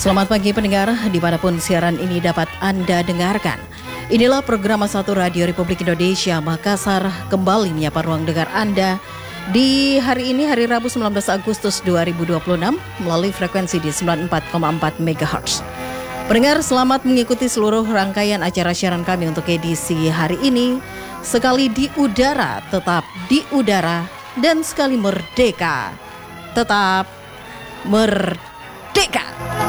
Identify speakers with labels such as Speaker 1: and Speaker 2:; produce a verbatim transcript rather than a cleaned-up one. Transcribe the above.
Speaker 1: Selamat pagi pendengar, dimanapun siaran ini dapat Anda dengarkan. Inilah program satu Radio Republik Indonesia Makassar kembali menyapa ruang dengar Anda di hari ini, hari Rabu sembilan belas Agustus dua ribu dua puluh enam melalui frekuensi di sembilan puluh empat koma empat megahertz. Pendengar, selamat mengikuti seluruh rangkaian acara siaran kami untuk edisi hari ini. Sekali di udara, tetap di udara, dan sekali merdeka, tetap merdeka.